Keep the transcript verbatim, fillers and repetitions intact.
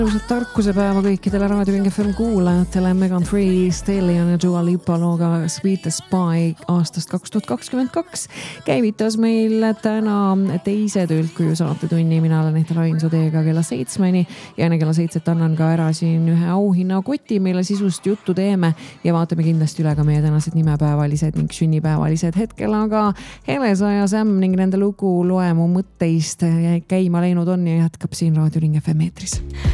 Ilusat tarkusepäeva kõikidele Raadio Ring F M kuulajatele. Megan Thee Stallion ja Dua Lipa looga Sweet Spy aastast kaks tuhat kakskümmend kaks käivitas meil täna teise Tülkuju saatetunni. Mina olen Ehtel Ainsu teiega kella seitsmeni ja enne kella seitset annan ka ära siin ühe auhinna koti, mille sisust juttu teeme ja vaatame kindlasti üle ka meie tänased nimepäevalised ning sünnipäevalised hetkel, aga Helesa ja Sam ning nende lugu Loe mu mõtteist käima läinud on ja jätkab siin Raadio Ring F M eetris.